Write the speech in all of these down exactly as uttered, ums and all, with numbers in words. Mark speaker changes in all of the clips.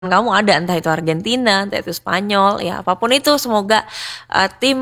Speaker 1: kamu ada, entah itu Argentina, entah itu Spanyol, ya apapun itu, semoga uh, tim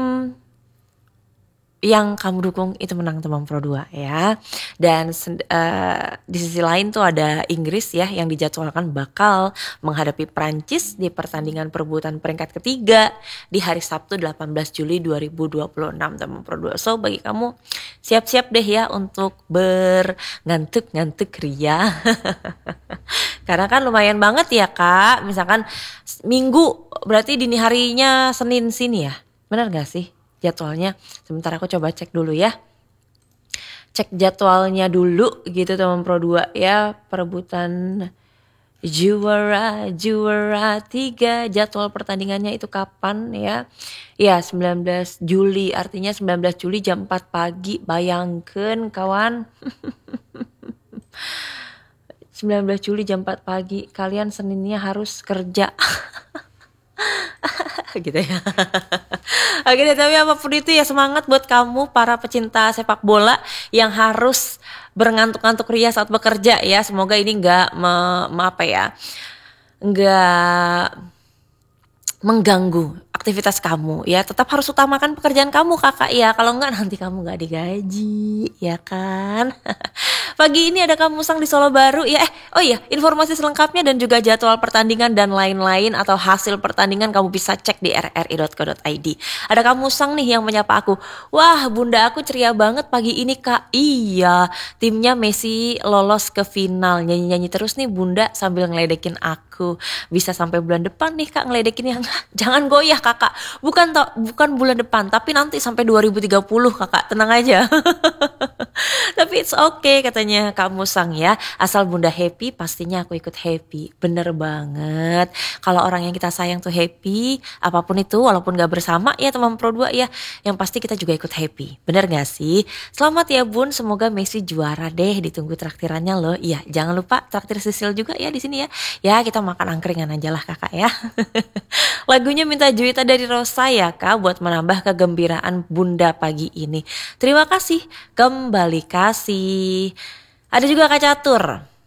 Speaker 1: yang kamu dukung itu menang teman Pro dua ya. Dan uh, di sisi lain tuh ada Inggris ya yang dijadwalkan bakal menghadapi Prancis di pertandingan perebutan peringkat ketiga di hari Sabtu delapan belas Juli dua ribu dua puluh enam teman Pro dua. So bagi kamu siap-siap deh ya untuk berngantuk-ngantuk ria. Karena kan lumayan banget ya Kak. Misalkan Minggu berarti dini harinya Senin sini ya. Benar gak sih jadwalnya? Sebentar aku coba cek dulu ya. Cek jadwalnya dulu gitu teman Pro dua ya. Perebutan juara juara tiga, jadwal pertandingannya itu kapan ya? Ya sembilan belas Juli, artinya sembilan belas Juli jam empat pagi. Bayangkan kawan. sembilan belas Juli jam empat pagi, kalian Seninnya harus kerja. Gitu ya. Oke deh, tapi apapun itu ya semangat buat kamu para pecinta sepak bola yang harus berngantuk-ngantuk ria saat bekerja ya. Semoga ini enggak me, me apa ya? Enggak mengganggu aktivitas kamu ya. Tetap harus utamakan pekerjaan kamu Kakak ya. Kalau enggak nanti kamu enggak digaji ya kan. Pagi ini ada Kamu Sang di Solo Baru ya. Eh, oh iya, informasi selengkapnya dan juga jadwal pertandingan dan lain-lain atau hasil pertandingan kamu bisa cek di r r i dot co dot i d. Ada Kamu Sang nih yang menyapa aku. Wah, bunda aku ceria banget pagi ini Kak. Iya, timnya Messi lolos ke final. Nyanyi-nyanyi terus nih bunda sambil ngeledekin aku. Bisa sampai bulan depan nih Kak ngeledekin yang jangan goyah Kakak. Bukan to, bukan bulan depan, tapi nanti sampai dua ribu tiga puluh Kakak. Tenang aja. Tapi it's okay katanya Kamu Sang ya. Asal bunda happy pastinya aku ikut happy. Bener banget. Kalau orang yang kita sayang tuh happy, apapun itu walaupun gak bersama ya teman Pro dua ya, yang pasti kita juga ikut happy. Bener gak sih? Selamat ya bun, semoga Messi juara deh. Ditunggu traktirannya loh. Iya, jangan lupa traktir Sisil juga ya di sini ya. Ya kita makan angkringan aja lah Kakak ya. Lagunya Minta Juwita dari Rosa ya Kak, buat menambah kegembiraan bunda pagi ini. Terima kasih. Kembali kasih. Ada juga Kak Catur.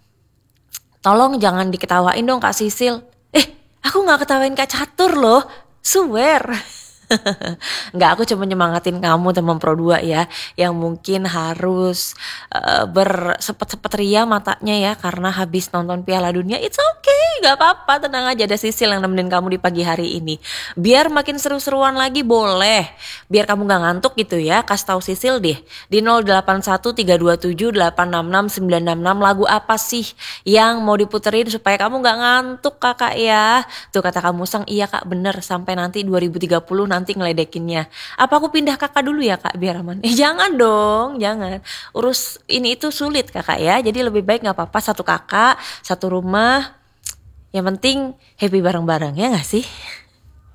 Speaker 1: Tolong jangan diketawain dong Kak Sisil. Eh, aku gak ketawain Kak Catur loh. Swear. Enggak, aku cuma nyemangatin kamu teman Pro dua ya, yang mungkin harus uh, bersepet-sepet ria matanya ya karena habis nonton Piala Dunia. It's okay, gak apa-apa, tenang aja, ada Sisil yang nemenin kamu di pagi hari ini. Biar makin seru-seruan lagi boleh, biar kamu gak ngantuk gitu ya. Kasih tahu Sisil deh di nol delapan satu tiga dua tujuh delapan enam enam sembilan enam enam lagu apa sih yang mau diputerin supaya kamu gak ngantuk Kakak ya. Tuh kata Kamu Sang, iya Kak bener, sampai nanti dua ribu tiga puluh nanti nanti ngeledekinnya. Apa aku pindah Kakak dulu ya Kak biar aman? Eh jangan dong, jangan. Urus ini itu sulit Kakak ya. Jadi lebih baik gak apa-apa satu kakak, satu rumah. Yang penting happy bareng-bareng ya gak sih?